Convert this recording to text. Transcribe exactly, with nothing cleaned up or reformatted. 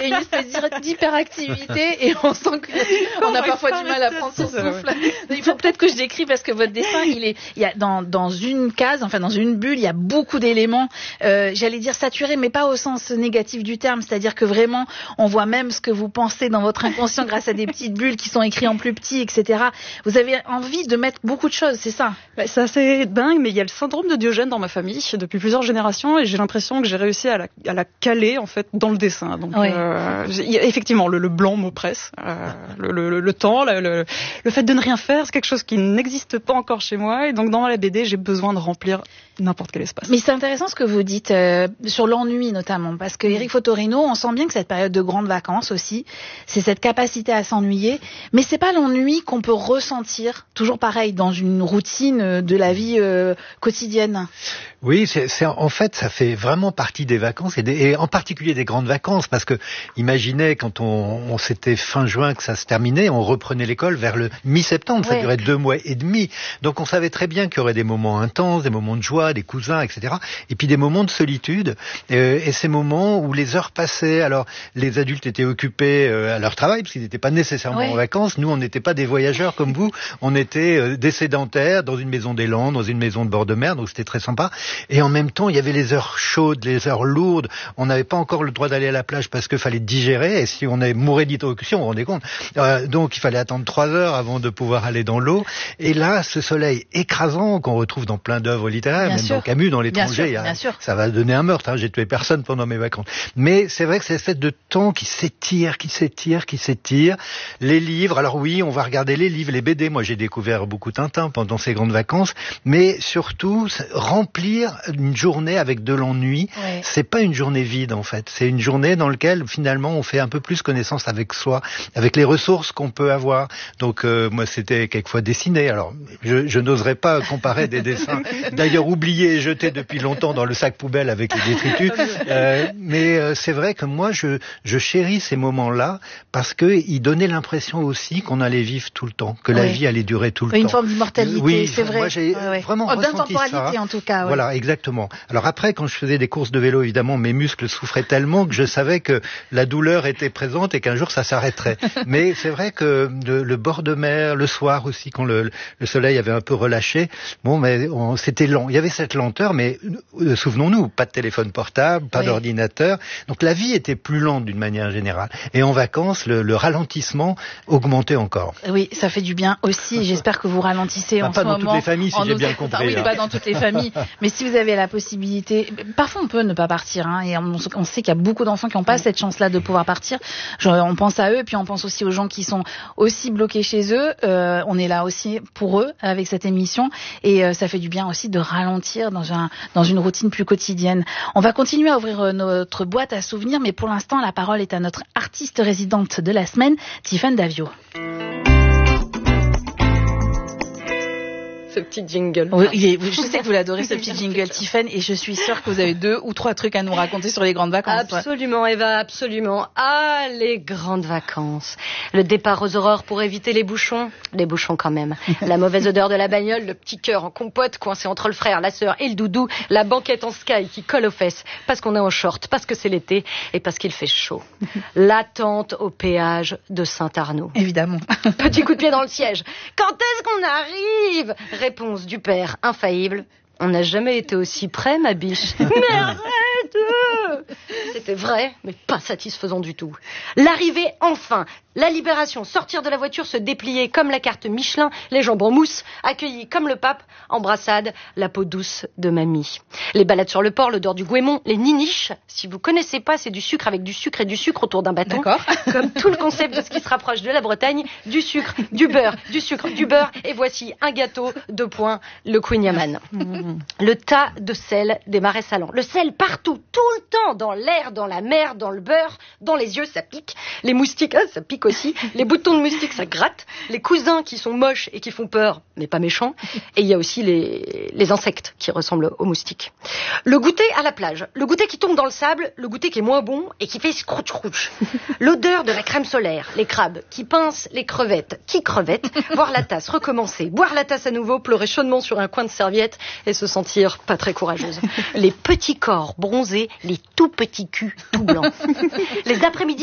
il y a une espèce d'hyperactivité et on sent qu'on a parfois du mal à prendre son souffle. Il faut peut-être que je décris parce que votre dessin, il est, il y a dans, dans une case, enfin dans une bulle, il y a beaucoup d'éléments, euh, j'allais dire saturés, mais pas au sens négatif du terme, c'est-à-dire que vraiment, on voit même ce que vous pensez dans votre inconscient grâce à des petites bulles qui sont écrites en plus petit, et cetera. Vous avez envie de mettre beaucoup de choses, c'est ça? Bah, c'est assez dingue, mais il y a le syndrome de Diogène dans ma famille depuis plusieurs générations et j'ai l'impression que j'ai réussi à la, à la caler en fait dans le dessin. Donc ouais. euh, effectivement, le, le blanc m'oppresse, euh, le, le, le temps, le, le, le fait de ne rien faire, c'est quelque chose qui n'existe pas encore chez moi et donc dans la B D, j'ai besoin de remplir n'importe quel espace. Mais c'est intéressant ce que vous dites euh, sur l'ennui notamment, parce que Eric Fotorino, on sent bien que cette période de grandes vacances aussi, c'est cette capacité à s'ennuyer, mais c'est pas l'ennui qu'on peut ressentir toujours pareil dans une routine de la vie euh, quotidienne. Oui, c'est, c'est en fait ça fait vraiment partie des vacances et, des, et en particulier des grandes vacances parce que imaginez quand on, on c'était fin juin que ça se terminait, on reprenait l'école vers le mi-septembre, ouais. Ça durait deux mois et demi, donc on savait très bien qu'il y aurait des moments intenses, des moments de joie, des cousins, et cetera. Et puis des moments de solitude euh, et ces moments où les heures passaient. Alors les adultes étaient occupés euh, à leur travail parce qu'ils n'étaient pas nécessairement ouais. en vacances. Nous on n'était pas des voyageurs comme vous, on était euh, des sédentaires dans une maison des Landes, dans une maison de bord de mer, donc c'était très sympa. Et en même temps, il y avait les heures chaudes, les heures lourdes. On n'avait pas encore le droit d'aller à la plage parce qu'il fallait digérer. Et si on avait mourait d'hypoxie, on vous rendait compte. Euh, donc, il fallait attendre trois heures avant de pouvoir aller dans l'eau. Et là, ce soleil écrasant qu'on retrouve dans plein d'œuvres littéraires, bien même sûr. Dans Camus, dans l'étranger, il y a, ça va donner un meurtre. Hein. J'ai tué personne pendant mes vacances. Mais c'est vrai que c'est cette fête de temps qui s'étire, qui s'étire, qui s'étire. Les livres, alors oui, on va regarder les livres, les B D. Moi, j'ai découvert beaucoup Tintin pendant ces grandes vacances. Mais surtout, remplir une journée avec de l'ennui, ouais. C'est pas une journée vide en fait, c'est une journée dans laquelle finalement on fait un peu plus connaissance avec soi, avec les ressources qu'on peut avoir. Donc euh, moi c'était quelquefois dessiner, alors je, je n'oserais pas comparer des dessins d'ailleurs oubliés et jetés depuis longtemps dans le sac poubelle avec les détritus, euh, mais euh, c'est vrai que moi je, je chéris ces moments-là parce qu'ils donnaient l'impression aussi qu'on allait vivre tout le temps, que la oui. vie allait durer tout le oui, temps. Une forme d'immortalité, oui, c'est vrai. Moi j'ai ouais, ouais. vraiment oh, ressenti ça. En tout cas, ouais. Voilà, exactement. Alors après, quand je faisais des courses de vélo, évidemment, mes muscles souffraient tellement que je savais que la douleur était présente et qu'un jour ça s'arrêterait. Mais c'est vrai que le, le bord de mer, le soir aussi, quand le, le soleil avait un peu relâché, bon, mais on, c'était lent. Il y avait cette lenteur, mais euh, souvenons-nous, pas de téléphone portable, pas oui. d'ordinateur. Donc la vie était plus lente d'une manière générale. Et en vacances, le, le ralentissement augmentait encore. Oui, ça fait du bien aussi. J'espère que vous ralentissez bah, en pas ce dans moment. Toutes les familles, si j'ai nos... bien compris. Ah, oui, hein. Pas dans toutes les familles. Mais si vous avez la possibilité, parfois on peut ne pas partir, hein, et on, on sait qu'il y a beaucoup d'enfants qui n'ont pas cette chance-là de pouvoir partir. Genre, on pense à eux, et puis on pense aussi aux gens qui sont aussi bloqués chez eux. Euh, on est là aussi pour eux avec cette émission, et euh, ça fait du bien aussi de ralentir dans un dans une routine plus quotidienne. On va continuer à ouvrir euh, notre boîte à souvenirs, mais pour l'instant, la parole est à notre artiste résidente de la semaine, Tiffaine Davio. Ce petit jingle. Oui, je sais que vous l'adorez, ce petit jingle, Tiffaine, et je suis sûre que vous avez deux ou trois trucs à nous raconter sur les grandes vacances. Absolument, Eva, absolument. Ah, les grandes vacances. Le départ aux aurores pour éviter les bouchons. Les bouchons quand même. La mauvaise odeur de la bagnole, le petit cœur en compote coincé entre le frère, la sœur et le doudou. La banquette en sky qui colle aux fesses parce qu'on est en short, parce que c'est l'été et parce qu'il fait chaud. L'attente au péage de Saint-Arnaud. Évidemment. Petit coup de pied dans le siège. Quand est-ce qu'on arrive ? Réponse du père infaillible. On n'a jamais été aussi près, ma biche. Mais arrête! C'était vrai, mais pas satisfaisant du tout. L'arrivée, enfin. La libération, sortir de la voiture, se déplier comme la carte Michelin, les jambes en mousse, accueilli comme le pape, embrassade, la peau douce de mamie. Les balades sur le port, l'odeur du goémon, les niniches. Si vous connaissez pas, c'est du sucre avec du sucre et du sucre autour d'un bâton. D'accord. Comme tout le concept de ce qui se rapproche de la Bretagne, du sucre, du beurre, du sucre, du beurre. Et voici un gâteau, deux points, le Queen Yaman. Mmh. Le tas de sel des marais salants. Le sel partout, tout le temps, dans l'air, dans la mer, dans le beurre, dans les yeux, ça pique. Les moustiques, ah, ça pique aussi. Les boutons de moustiques, ça gratte. Les cousins qui sont moches et qui font peur, mais pas méchants. Et il y a aussi les, les insectes qui ressemblent aux moustiques. Le goûter à la plage. Le goûter qui tombe dans le sable. Le goûter qui est moins bon et qui fait scrouch-crouch. L'odeur de la crème solaire. Les crabes qui pincent les crevettes. Qui crevettes? Boire la tasse, recommencer. Boire la tasse à nouveau, pleurer chaudement sur un coin de serviette et se sentir pas très courageuse. Les petits corps bronzés, les tout petits culs tout blancs. Les après-midi